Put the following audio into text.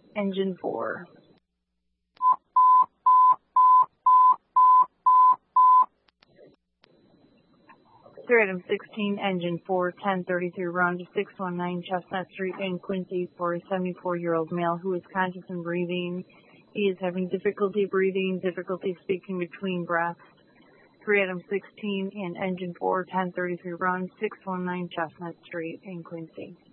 Engine 4. 16, Engine 4, 1033 run to 619 Chestnut Street in Quincy for a 74-year-old male who is conscious and breathing. He is having difficulty breathing, difficulty speaking between breaths. 16 and Engine 4, 1033 run, 619 Chestnut Street in Quincy.